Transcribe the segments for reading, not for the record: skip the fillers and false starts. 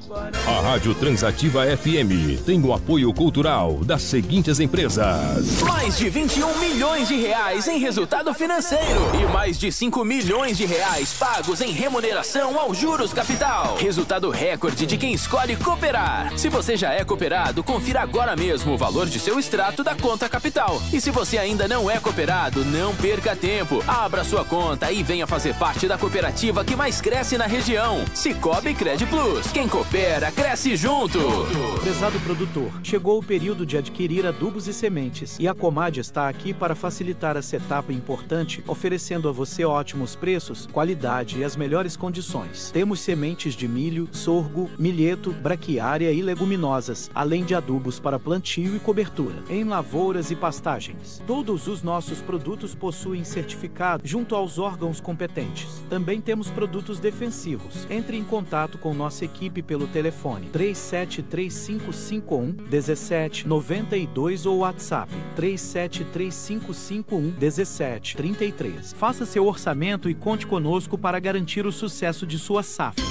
A Rádio Transativa FM tem o apoio cultural das seguintes empresas: mais de 21 milhões de reais em resultado financeiro e mais de 5 milhões de reais pagos em remuneração aos juros capital. Resultado recorde de quem escolhe cooperar. Se você já é cooperado, confira agora mesmo o valor de seu extrato da conta capital. E se você ainda não é cooperado, não perca tempo. Abra sua conta e venha fazer parte da cooperativa que mais cresce na região. Cicobi Cred Plus. Quem coopera, cresce junto. Prezado produtor, chegou o período de adquirir adubos e sementes e a Comad está aqui para facilitar essa etapa importante, oferecendo a você ótimos preços, qualidade e as melhores condições. Temos sementes de milho, sorgo, milheto, braquiária e leguminosas, além de adubos para plantio e cobertura, em lavouras e pastagens. Todos os nossos produtos possuem certificado junto aos órgãos competentes. Também temos produtos defensivos. Entre em contato com nossa equipe pelo telefone 373551-1792 ou WhatsApp 373551-1733. Faça seu orçamento e conte conosco para garantir o sucesso de sua safra.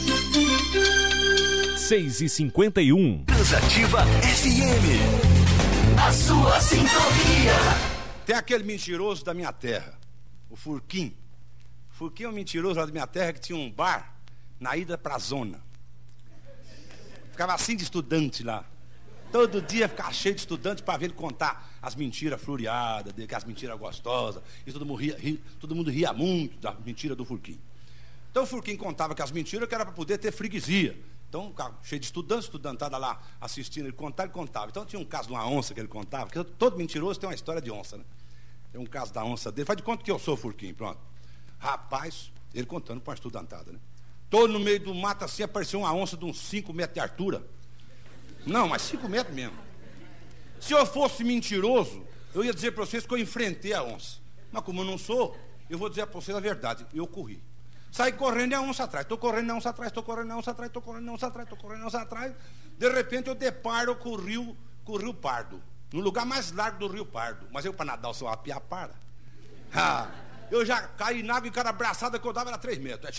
6h51. Transativa FM. A sua sintonia. Tem aquele mentiroso da minha terra, o Furquim. O Furquim é um mentiroso lá da minha terra que tinha um bar na ida pra zona. Ficava assim de estudante lá. Todo dia ficava cheio de estudantes para ver ele contar as mentiras floreadas, as mentiras gostosas. E todo mundo ria muito da mentira do Furquim. Então o Furquim contava que as mentiras que era para poder ter freguesia. Então, cheio de estudantes, estudantada lá assistindo, ele contava. Então tinha um caso de uma onça que ele contava, porque todo mentiroso tem uma história de onça, né? Tem um caso da onça dele. Faz de conta que eu sou o Furquim, pronto. Rapaz, ele contando para uma estudantada, né? Todo no meio do mato assim, apareceu uma onça de uns 5 metros de altura. Não, mas 5 metros mesmo. Se eu fosse mentiroso, eu ia dizer para vocês que eu enfrentei a onça. Mas como eu não sou, eu vou dizer para vocês a verdade. Eu corri. Saí correndo e a onça atrás. Estou correndo a onça atrás, estou correndo a onça atrás, estou correndo a onça atrás, estou correndo a onça atrás. De repente eu deparo com o Rio Pardo. No lugar mais largo do Rio Pardo. Mas eu para nadar eu sou uma piapara. Eu já caí na água e cada abraçada que eu dava era 3 metros.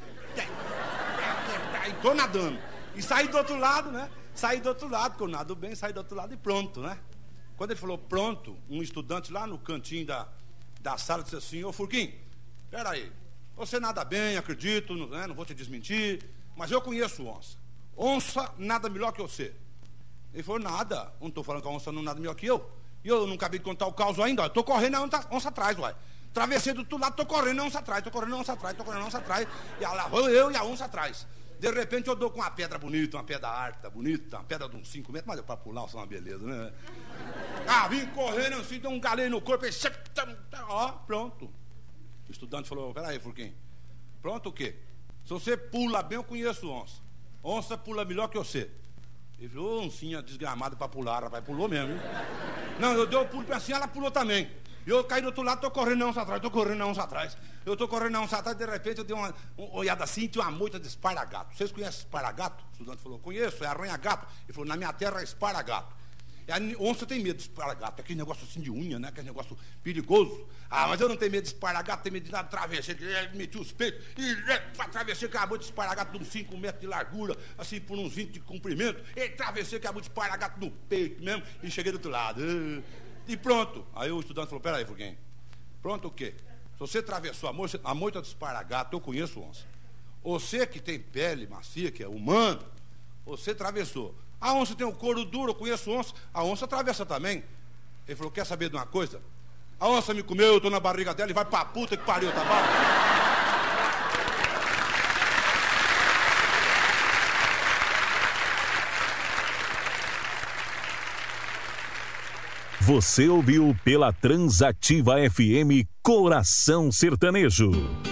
Estou nadando. E saí do outro lado, né? Saí do outro lado, porque eu nado bem, saí do outro lado e pronto, né? Quando ele falou pronto, um estudante lá no cantinho da sala disse assim: ô Furquim, peraí, você nada bem, acredito, né? Não vou te desmentir, mas eu conheço onça. Onça nada melhor que você. Ele falou: nada, não estou falando que a onça não nada melhor que eu. E eu não acabei de contar o caos ainda, estou correndo a onça atrás, uai. Travessei do outro lado, estou correndo a onça atrás, estou correndo a onça atrás, estou correndo a onça atrás. E lá vou eu e a onça atrás. De repente eu dou com uma pedra bonita, uma pedra alta, bonita, uma pedra de uns 5 metros, mas eu para pular só uma beleza, né? Vim correndo assim, deu um galeio no corpo, e... ó, pronto. O estudante falou: peraí, Furquim, pronto o quê? Se você pula bem, eu conheço onça. Onça pula melhor que você. Ele falou: oncinha desgramada para pular, rapaz, pulou mesmo, hein? Não, eu dei o pulo assim, ela pulou também. Eu caí do outro lado, tô correndo a onça atrás, tô correndo a onça atrás. Eu tô correndo a onça atrás, de repente eu dei uma olhada assim, tinha uma moita de esparagato. Vocês conhecem esparagato? O estudante falou: conheço, é arranha-gato. Ele falou: na minha terra é esparagato. E a onça tem medo de esparagato, é aquele negócio assim de unha, né? Aquele negócio perigoso. Mas eu não tenho medo de esparagato, tenho medo de nada, travessei, meti os peitos e atravessei com a moita de esparagato de uns 5 metros de largura, assim por uns 20 de comprimento, e travessei com a moita de esparagato no peito mesmo e cheguei do outro lado. E pronto. Aí o estudante falou: peraí, Furquim, pronto o quê? Se você atravessou a moita de esparagato, eu conheço onça. Você que tem pele macia, que é humano, você atravessou. A onça tem o couro duro, eu conheço onça, a onça atravessa também. Ele falou: quer saber de uma coisa? A onça me comeu, eu tô na barriga dela e vai pra puta que pariu, tá bom? Você ouviu pela Transativa FM Coração Sertanejo.